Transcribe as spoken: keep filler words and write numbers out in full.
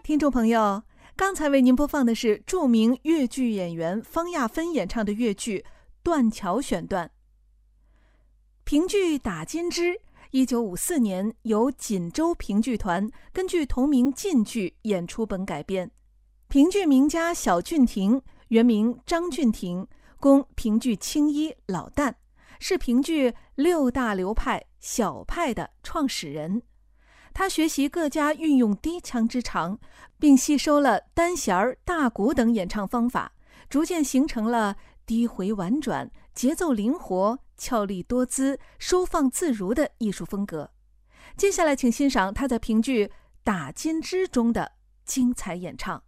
听众朋友，刚才为您播放的是著名越剧演员方亚芬演唱的越剧《断桥》选段。评剧《打金枝》一九五四年由锦州评剧团根据同名晋剧演出本改编。评剧名家小俊廷，原名张俊廷，供评剧青衣老旦，是评剧六大流派小派的创始人。他学习各家运用低腔之长，并吸收了单弦儿、大鼓等演唱方法，逐渐形成了低回婉转、节奏灵活、俏丽多姿、收放自如的艺术风格。接下来请欣赏他在评剧《打金枝》中的精彩演唱。